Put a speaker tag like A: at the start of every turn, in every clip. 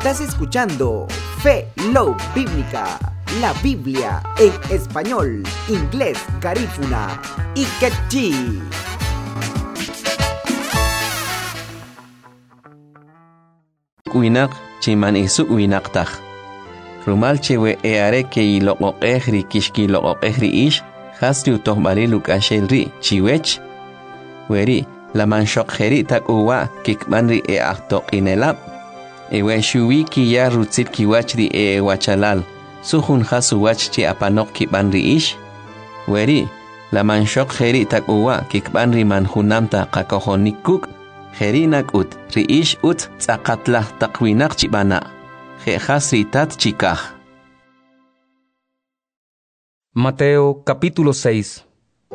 A: Estás escuchando Fe Love Bíblica, la Biblia en español, inglés, garífuna y quechí.
B: Winak chiman isuk winaktaj. Rumal chewe eare ke iloko ehri kishki loko ehri ish, hasri utohbali lukashel ri chiwech. Weri la manshok heri tak uwa kikmanri e ahtok inelap. Ewe shuwi ki ya rutsit kiwachri e wachalal, suhun hasu wach chi apanok kibanri ish. Weri la manshok heri tak uwa kikbanri manhunamta kakohonikuk. Herinak ut riish ut tzakatlah takwinak chibana. Jehasri tat chikah.
C: Mateo capítulo 6.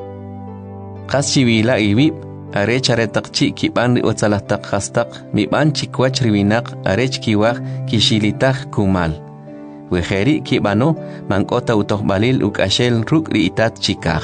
B: Kaschiwila ibib, arech aretak chi kibanri utzalahtak hastak, miban chikwach riwinak arech kiwach kishilitak kumal. Weheri kibano mankota utohbalil ukashel ruk riitat chikah.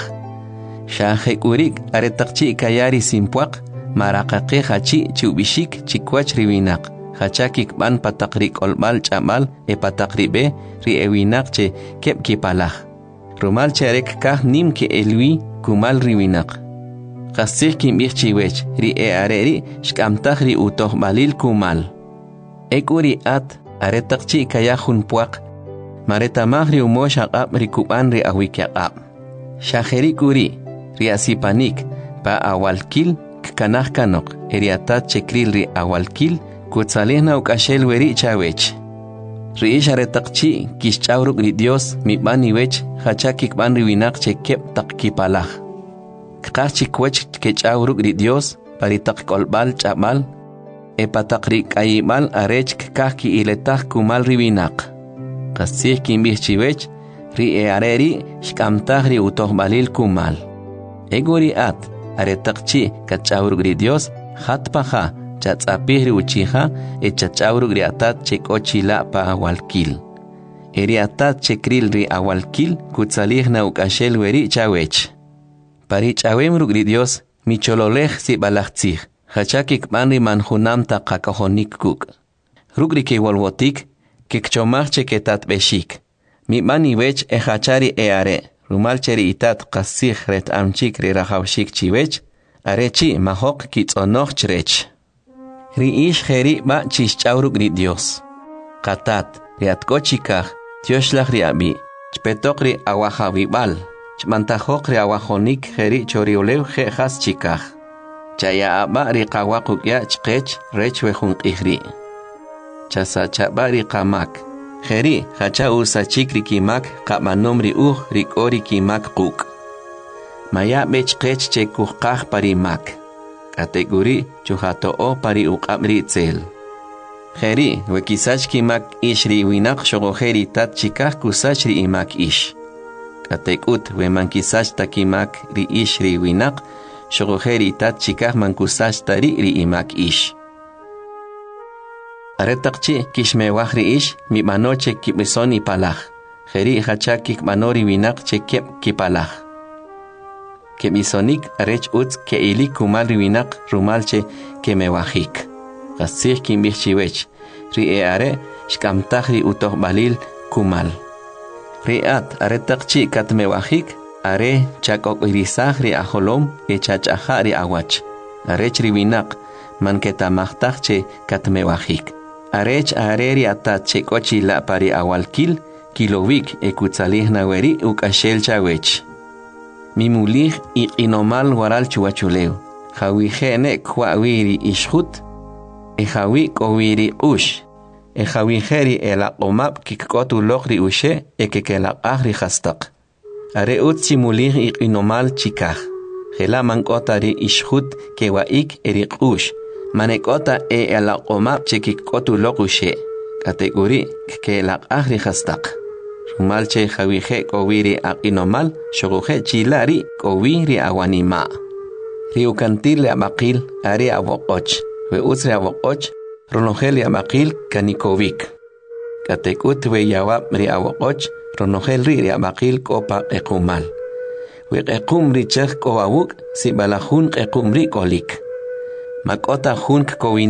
B: Shahek urik aretak chi kayari simpuak, Marakake hachi chubishik chikwach riwinak. Hachakik ban patakrik olbal chamal e patakribe ri ewinak che kep kipalach. Rumal cherek kah nim ke elwi kumal riwinak. Kasih kim chiwech ri e areri shkamtah ri utoh balil kumal. Ekuri at aretak chi kayahun puak. Maretamah ri umosh akap ri kuban ri awikyakap. Shaheri kuri ri asipanik pa awalkil kanah kanok eriatat chekril ri awalkil kutsalihna ukashel weri chawech. Riish aretakchi kishchauruk ri Dios mibani wech hachakik ban riwinak chekep takkipalach. Kachik wech kechauruk ri Dios paritak kolbal chamal epatakri kayibal arech kaki iletah kumal riwinak. Kasih kimbih chiwech ri e areri shkamtah ri utohbalil kumal. Egori at aretakchi kachawruk ri Dios hatpaha chatzapih ri uchiha e chachawruk ri atat chekochila pa awalkil. Eri atat chekril ri awalkil kutsalihna ukashel weri chawech. Pari chawemruk ri Dios michololej si balachtzih hachakik manri manhunam ta kakahonik kuk. Ruk ri kewolwotik kikchomach cheketat beshik. Mi mani wech e hachari e are. Rumal cheri itat qasih ret amchik ri rahawshik chiwech, arechi mahok kitzonoch chrech. Ri ish heri ba chishchauruk ri Dios. Katat, ri atkochikah, tioshlach ri abi, chpetok ri awahawibal, chmantahok ri awahonik heri choriolew has chikah. Chaya aba ri qawakukya chqech rech wehun ihri. Chasa chaba ri qamak. Heri hacha usachik rikimak kamanom ri rikori kimak kuk. Maya bechkech chekuhkah parimak. Kategori chuhatoo pari uqamri tzel. Heri wekisach kimak ish ri winak shogoheri tat chikah kusach ri imak ish. Katekut wemankisach takimak ri ish ri winak shogoheri tat chikah mankusach tari ri imak ish. Aretakchi kishmewah ri ish mi manoche kibisoni palach. Heri hachakik manori winak che kep kipalach. Kebisonik arech utz ke ili kumal ri winak rumalche kemewahik. Kasih kimbih chiwech. Ri e are shkamtah ri utoh balil kumal. Ri at aretakchi katmewahik are chakok irisah ri aholom e chachaha ri awach. Arech ri winak man ketamahtah che katmewahik. Arech areri atat chekochila pari awalkil, kilowik ekutsalihna weri ukashel chawech. Mimulih iqinomal waral chuachuleu. Hawi hene kwawiri ishhut. Hawi kowiri ush. Hawi heri elaqomap kikotu lokri ushe ekekelaqah ri hastak. Are utsimulih iqinomal chikah. Hela mankotari ishhut kewaik erik ush. Manekota e elaqomap chekikotu lokushe. Kategori ke laqahri hastak. Rumalche hawihe kowiri aqinomal shoguhe chilari kowiri awanima. Riukantil abaqil ari awokoch. We usri awokoch ronogel abaqil kanikovik. Katekut we yawab ri awokoch ronogel ri abaqil kopa ekumal. We ekum ri chek kowawuk si balahun ekum ri kolik. Makota hunk kowin